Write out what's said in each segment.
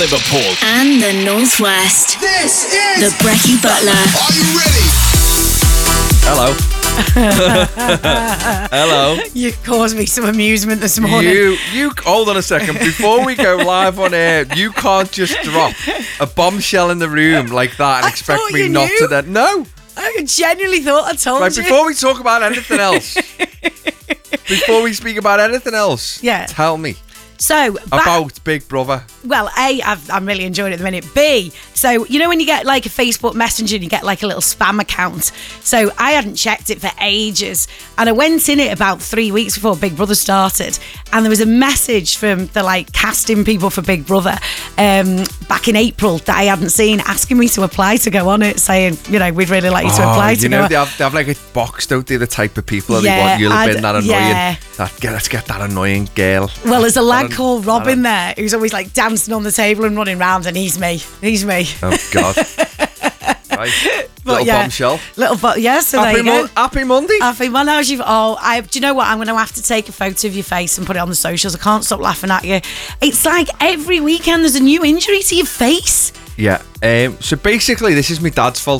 Liverpool and the Northwest. This is The Brekkie Butler. Are you ready? Hello. Hello. You caused me some amusement this morning. You hold on a second. Before we go live on air, you can't just drop a bombshell in the room like that and I expect thought me you not knew. to then. No. I genuinely thought I told Right, you. before we talk about anything else, before we speak about anything else, Yeah. tell me So, about Big Brother. well, A, I'm really enjoying it at the minute. B, so, you know when you get like a Facebook Messenger and you get like a little spam account? So I hadn't checked it for ages. And I went in it about 3 weeks before Big Brother started. And there was a message from the like casting people for Big Brother back in April that I hadn't seen, asking me to apply to go on it, saying, you know, we'd really like you to apply to you go know, on. they have like a box, don't they? The type of people that Yeah, they want. You'll have been that annoying. yeah. Let's get that annoying girl. Well, there's a lad called Robin there who's always like dancing on the table and running around, and he's me. He's me. Oh, God. Right. Little bombshell. Yeah, so there you go. Happy Monday. Happy Monday. How's you? Do you know what? I'm going to have to take a photo of your face and put it on the socials. I can't stop laughing at you. It's like every weekend there's a new injury to your face. Yeah. So basically, this is my dad's fault.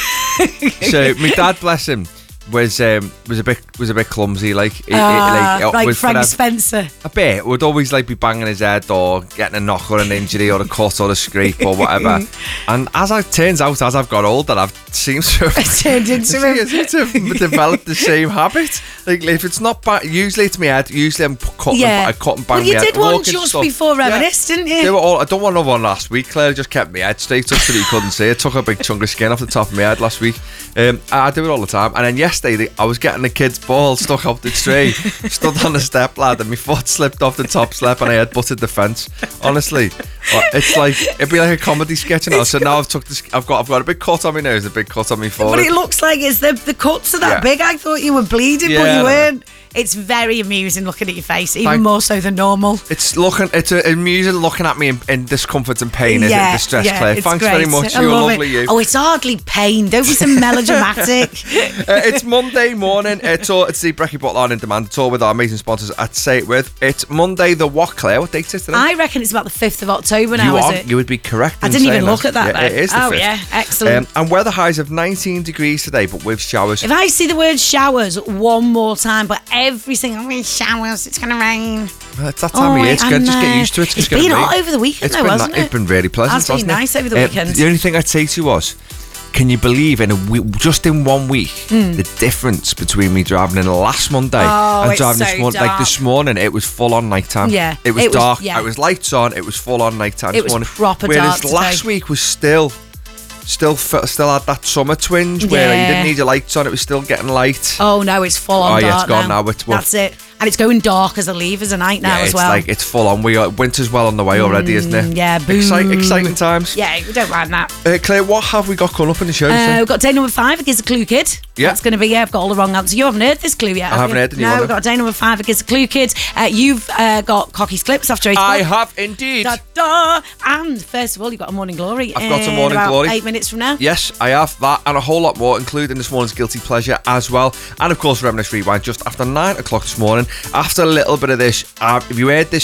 So my dad, bless him, was a bit clumsy, like Like Frank forever- Spencer. A bit. Would always like be banging his head or getting a knock or an injury or a cut or a scrape or whatever. And as it turns out, as I've got older, I've seemed to have Turned into him. developed the same habit. Like if it's not bad, usually it's my head. Usually I'm cutting, Yeah. I cut and bang Well, you my head. did one walking just stuff. before Reminisce, didn't you? They were all, I done one other one last week. Claire just kept my head straight up so that you couldn't see it. Took a big chunk of skin off the top of my head last week. I do it all the time. And then yesterday, I was getting the kid's ball stuck up the tree, stood on the step ladder, and my foot slipped off the top step and I had butted the fence. Honestly, it's like it'd be like a comedy sketch now. So now I've got a big cut on my nose, a big cut on my But forehead. it looks like it's the cuts are that Yeah. big. I thought you were bleeding, but Yeah, you I weren't. It's very amusing looking at your face, even Thank- more so than normal. It's amusing looking at me in discomfort and pain, isn't it? Distress, Claire. it's Thanks great. very much. I You're love lovely, it. you. Oh, it's hardly pain. Don't be so melodramatic. It's Monday morning. It's the Brekkie Butler on In Demand tour with our amazing sponsors at Say It With. It's Monday the what, Claire? What date is it today? I reckon it's about the 5th of October now, is it? You would be correct. I in didn't even saying look at that, Yeah, though. it is the Oh, 5th. yeah. Excellent. And weather highs of 19 degrees today, but with showers. If I see the word showers one more time, but every single showers, it's going to rain. It's that time of year. It's good. Just get used to it. It's been hot over the weekend, though, hasn't it? It's been really pleasant. It's been hasn't it? nice over the weekend. The only thing I'd say to you was, can you believe in just in 1 week the difference between me driving in last Monday and it's driving so this morning? dark. Like this morning, it was full on nighttime. Yeah. it was It was- dark. yeah. It was lights on. It was full on nighttime. It this was morning. proper Whereas dark last today. week was still had that summer twinge where you Yeah. didn't need your lights on. It was still getting light. Oh, no, it's full on Oh, yeah, dark it's gone now. That's it. And it's going dark as a leave as a night now as it's well. like it's full on. Winter's well on the way already, isn't it? yeah, boom. Exciting times. Yeah, we don't mind that. Claire, what have we got coming up in the show? We've got day number 5, It Gives a Clue Kid. Yeah. That's going to be, I've got all the wrong answers. You haven't heard this clue yet, have haven't you? heard the new No, one, we've no. got day number 5, It Gives a Clue Kid. You've got Cocky's Clips after 8 I o'clock. have indeed. Da-da. And first of all, you've got a Morning Glory. I've got a in Morning about Glory. 8 minutes from now. Yes, I have that and a whole lot more, including this morning's Guilty Pleasure as well. And of course, Reminisce Rewind just after 9 o'clock this morning. After a little bit of this, have you heard this